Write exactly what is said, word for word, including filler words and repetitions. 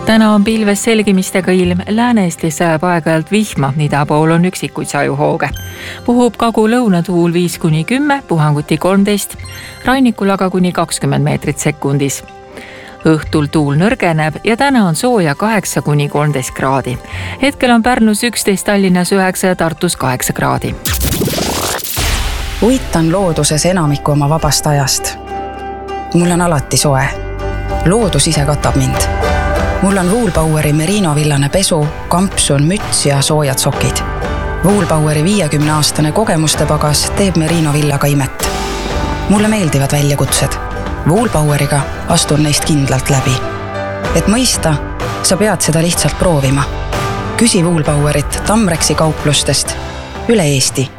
Täna on pilves selgimistega ilm, Lääne-Eestis sajab aeg-ajalt vihma, ida pool on üksikuid sajuhooge. Puhub kagu-lõunatuul viis kuni kümme, puhanguti kolmteist, rannikul aga kuni kakskümmend meetrit sekundis. Õhtul tuul nõrgeneb ja täna on sooja kaheksa kuni kolmteist kraadi. Hetkel on Pärnus üksteist, Tallinnas üheksa ja Tartus kaheksa kraadi. Uitan looduses enamiku oma vabast ajast. Mul on alati soe. Loodus ise katab mind. Mul on Woolbaueri meriinovillane pesu, kampsun, müts ja soojad sokid. Woolbaueri viiekümne aastane kogemuste pagas teeb meriinovillaga imet. Mulle meeldivad väljakutsed. Woolbaueriga astun neist kindlalt läbi. Et mõista, sa pead seda lihtsalt proovima. Küsi Woolbauerit Tamreksi kauplustest üle Eesti.